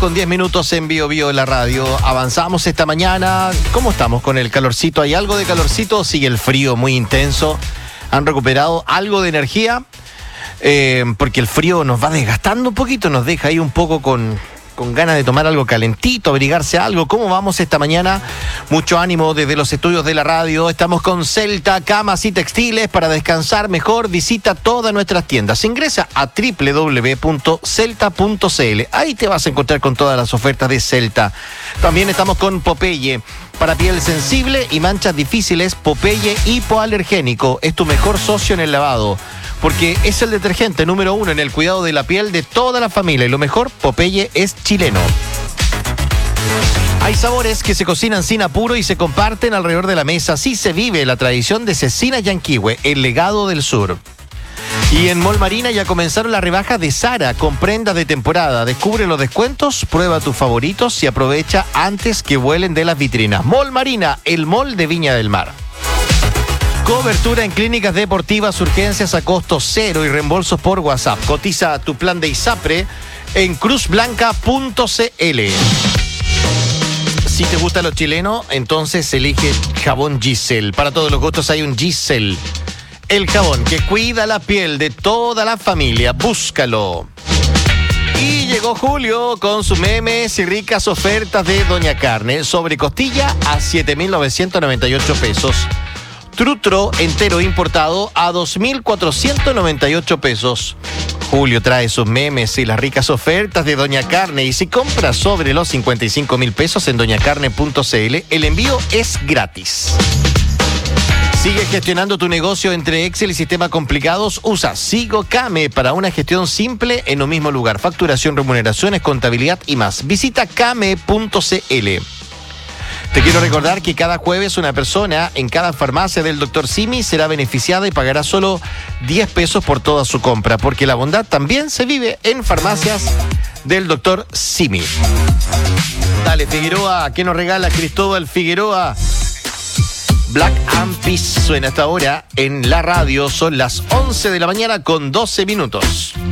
con 10 minutos en Bio Bio la radio. Avanzamos esta mañana. ¿Cómo estamos con el calorcito? ¿Hay algo de calorcito? Sigue el frío muy intenso. ¿Han recuperado algo de energía? Porque el frío nos va desgastando un poquito, nos deja ahí un poco con ganas de tomar algo calentito, abrigarse algo. ¿Cómo vamos esta mañana? Mucho ánimo desde los estudios de la radio. Estamos con Celta, camas y textiles para descansar mejor. Visita todas nuestras tiendas. Ingresa a www.celta.cl. Ahí te vas a encontrar con todas las ofertas de Celta. También estamos con Popeye. Para piel sensible y manchas difíciles, Popeye hipoalergénico es tu mejor socio en el lavado. Porque es el detergente número 1 en el cuidado de la piel de toda la familia. Y lo mejor, Popeye es chileno. Hay sabores que se cocinan sin apuro y se comparten alrededor de la mesa. Así se vive la tradición de Cecina Yanquihue, el legado del sur. Y en Mall Marina ya comenzaron las rebajas de Zara con prendas de temporada. Descubre los descuentos, prueba tus favoritos y aprovecha antes que vuelen de las vitrinas. Mall Marina, el mall de Viña del Mar. Cobertura en clínicas deportivas, urgencias a costo cero y reembolsos por WhatsApp. Cotiza tu plan de ISAPRE en cruzblanca.cl. Si te gusta lo chileno, entonces elige jabón Giselle. Para todos los gustos hay un Giselle. El jabón que cuida la piel de toda la familia. Búscalo. Y llegó Julio con sus memes y ricas ofertas de Doña Carne. Sobre costilla a 7.998 pesos. Trutro entero importado a 2.498 pesos. Julio trae sus memes y las ricas ofertas de Doña Carne. Y si compras sobre los 55.000 pesos en doñacarne.cl, el envío es gratis. Sigue gestionando tu negocio entre Excel y sistemas complicados. Usa SigoCame para una gestión simple en un mismo lugar. Facturación, remuneraciones, contabilidad y más. Visita came.cl. Te quiero recordar que cada jueves una persona en cada farmacia del Dr. Simi será beneficiada y pagará solo 10 pesos por toda su compra, porque la bondad también se vive en farmacias del Dr. Simi. Dale, Figueroa, ¿qué nos regala Cristóbal Figueroa? Black and Peace suena hasta ahora en la radio. Son las 11 de la mañana con 12 minutos.